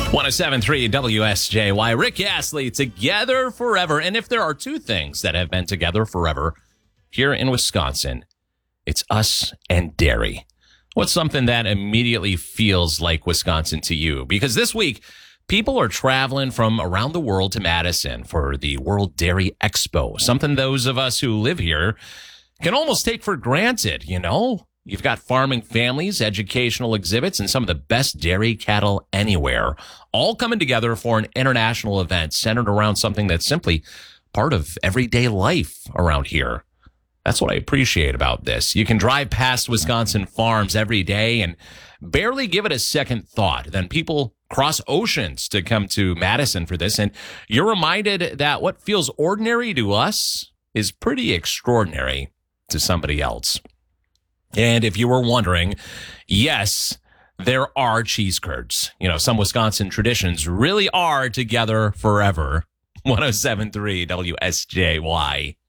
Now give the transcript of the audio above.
107.3 WSJY. Rick Astley, together forever. And if there are two things that have been together forever here in Wisconsin, it's us and dairy. What's something that immediately feels like Wisconsin to you? Because this week, people are traveling from around the world to Madison for the World Dairy Expo, something those of us who live here can almost take for granted, you know? You've got farming families, educational exhibits, and some of the best dairy cattle anywhere, all coming together for an international event centered around something that's simply part of everyday life around here. That's what I appreciate about this. You can drive past Wisconsin farms every day and barely give it a second thought. Then people cross oceans to come to Madison for this, and you're reminded that what feels ordinary to us is pretty extraordinary to somebody else. And if you were wondering, yes, there are cheese curds. You know, some Wisconsin traditions really are together forever. 107.3 WSJY.